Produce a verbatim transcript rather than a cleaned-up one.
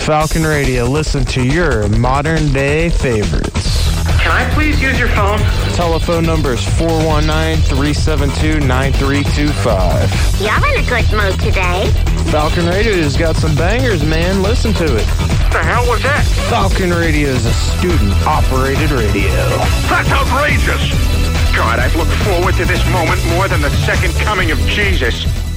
Falcon Radio. Listen to your modern day favorites. Can I please use your phone? Telephone number is four one nine, three seven two, nine three two five. You're in a good mood today. Falcon Radio's got some bangers, man. Listen to it. What the hell was that? Falcon Radio is a student-operated radio. That's outrageous! God, I've looked forward to this moment more than the second coming of Jesus.